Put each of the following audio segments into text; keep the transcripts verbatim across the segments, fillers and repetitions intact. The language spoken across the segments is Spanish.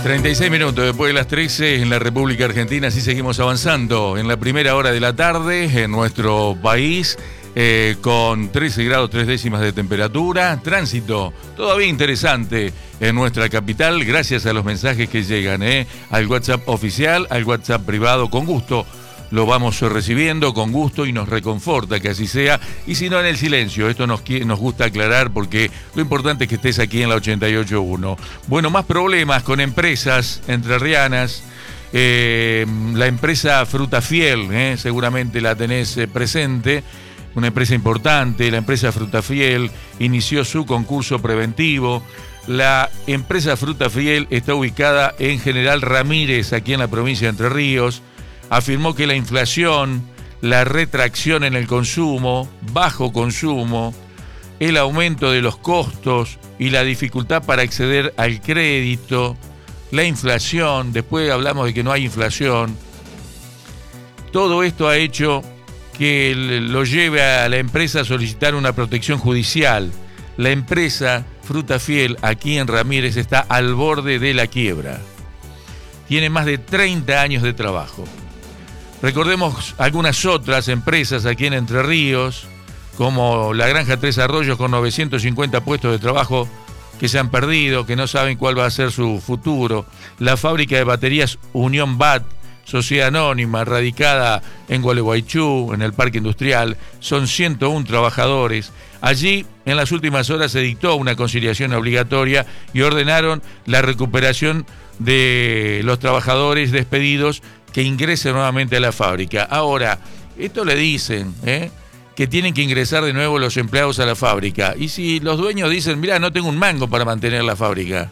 treinta y seis minutos después de las trece en la República Argentina, así seguimos avanzando en la primera hora de la tarde en nuestro país, eh, con trece grados tres décimas de temperatura, tránsito todavía interesante en nuestra capital, gracias a los mensajes que llegan eh, al WhatsApp oficial, al WhatsApp privado, con gusto lo vamos recibiendo con gusto y nos reconforta que así sea, y si no en el silencio, esto nos, nos gusta aclarar porque lo importante es que estés aquí en la ochenta y ocho punto uno. Bueno, más problemas con empresas entrerrianas, eh, la empresa Frutafiel, eh, seguramente la tenés eh, presente, una empresa importante, la empresa Frutafiel inició su concurso preventivo. La empresa Frutafiel está ubicada en General Ramírez, aquí en la provincia de Entre Ríos. Afirmó que la inflación, la retracción en el consumo, bajo consumo, el aumento de los costos y la dificultad para acceder al crédito, la inflación, después hablamos de que no hay inflación, todo esto ha hecho que lo lleve a la empresa a solicitar una protección judicial. La empresa Frutafiel aquí en Ramírez está al borde de la quiebra. Tiene más de treinta años de trabajo. Recordemos algunas otras empresas aquí en Entre Ríos, como la Granja Tres Arroyos, con novecientos cincuenta puestos de trabajo que se han perdido, que no saben cuál va a ser su futuro. La fábrica de baterías Unión B A T, sociedad anónima, radicada en Gualeguaychú, en el Parque Industrial, son ciento uno trabajadores. Allí, en las últimas horas, se dictó una conciliación obligatoria y ordenaron la recuperación de los trabajadores despedidos que ingresen nuevamente a la fábrica. Ahora, esto le dicen, ¿eh? que tienen que ingresar de nuevo los empleados a la fábrica. Y si los dueños dicen, mirá, no tengo un mango para mantener la fábrica,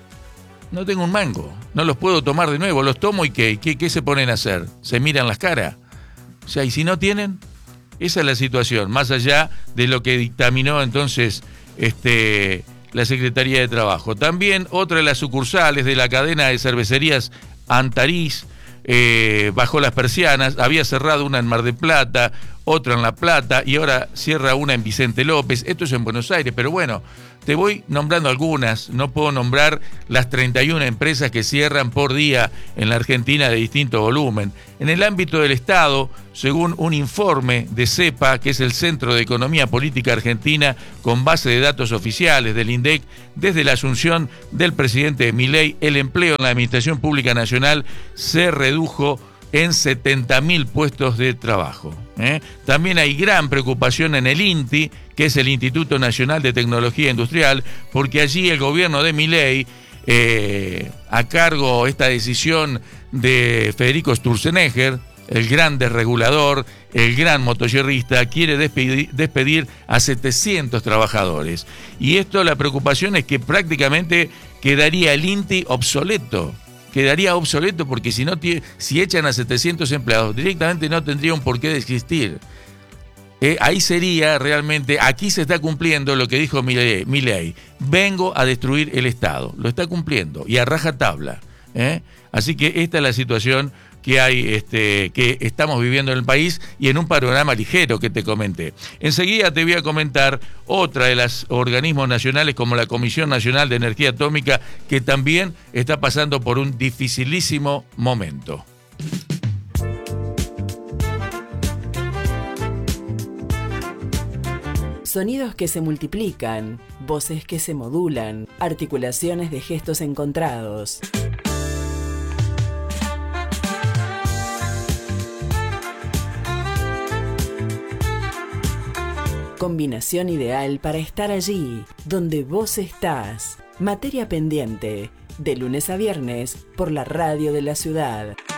no tengo un mango, no los puedo tomar de nuevo, los tomo y ¿qué? ¿Qué, qué se ponen a hacer? ¿Se miran las caras? O sea, y si no tienen, esa es la situación, más allá de lo que dictaminó entonces este, la Secretaría de Trabajo. También otra de las sucursales de la cadena de cervecerías Antares Eh, bajó las persianas, había cerrado una en Mar del Plata, otra en La Plata y ahora cierra una en Vicente López. Esto es en Buenos Aires, pero bueno, te voy nombrando algunas, no puedo nombrar las treinta y una empresas que cierran por día en la Argentina de distinto volumen. En el ámbito del Estado, según un informe de CEPA, que es el Centro de Economía Política Argentina, con base de datos oficiales del INDEC, desde la asunción del presidente Milei, el empleo en la Administración Pública Nacional se redujo en setenta mil puestos de trabajo. ¿eh? También hay gran preocupación en el INTI, que es el Instituto Nacional de Tecnología Industrial, porque allí el gobierno de Milei, eh, a cargo esta decisión de Federico Sturzenegger, el gran desregulador, el gran motosierrista, quiere despedir, despedir a setecientos trabajadores. Y esto, la preocupación es que prácticamente quedaría el INTI obsoleto. Quedaría obsoleto porque si no si echan a setecientos empleados, directamente no tendría un porqué de existir. Eh, ahí sería realmente, aquí se está cumpliendo lo que dijo Milei, Milei, vengo a destruir el Estado, lo está cumpliendo y a rajatabla. ¿eh? Así que esta es la situación que hay, este, que estamos viviendo en el país y en un panorama ligero que te comenté. Enseguida te voy a comentar otra de los organismos nacionales como la Comisión Nacional de Energía Atómica, que también está pasando por un dificilísimo momento. Sonidos que se multiplican, voces que se modulan, articulaciones de gestos encontrados. Combinación ideal para estar allí, donde vos estás. Materia pendiente, de lunes a viernes, por la radio de la ciudad.